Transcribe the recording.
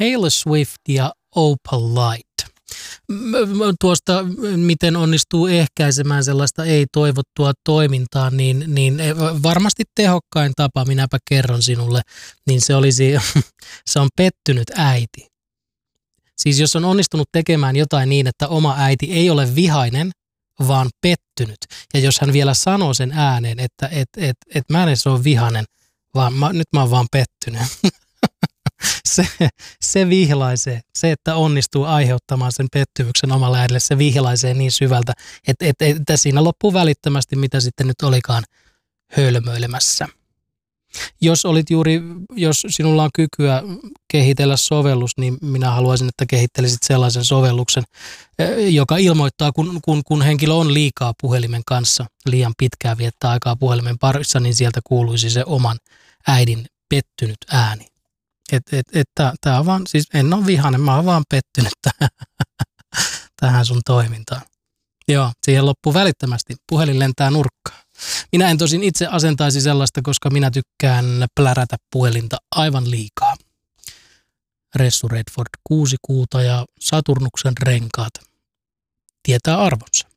Taylor Swift ja Opalite. Tuosta, miten onnistuu ehkäisemään sellaista ei-toivottua toimintaa, niin varmasti tehokkain tapa, minäpä kerron sinulle, niin se on pettynyt äiti. Siis jos on onnistunut tekemään jotain niin, että oma äiti ei ole vihainen, vaan pettynyt. Ja jos hän vielä sanoo sen ääneen, että mä en edes ole vihainen, vaan nyt mä oon vaan pettynyt. Se vihlaisee. Se, että onnistuu aiheuttamaan sen pettymyksen omalle äidille, se vihlaisee niin syvältä, että siinä loppuu välittömästi, mitä sitten nyt olikaan hölmöilemässä. Jos sinulla on kykyä kehitellä sovellus, niin minä haluaisin, että kehittelisit sellaisen sovelluksen, joka ilmoittaa, kun henkilö on liikaa puhelimen kanssa, liian pitkään viettää aikaa puhelimen parissa, niin sieltä kuuluisi se oman äidin pettynyt ääni. Tämä on vaan, siis en ole vihainen, mä oon vaan pettynyt tähän sun toimintaan. Joo, siihen loppuu välittömästi. Puhelin lentää nurkkaan. Minä en tosin itse asentaisi sellaista, koska minä tykkään plärätä puhelinta aivan liikaa. Ressu Redford 6 kuuta ja Saturnuksen renkaat tietää arvonsa.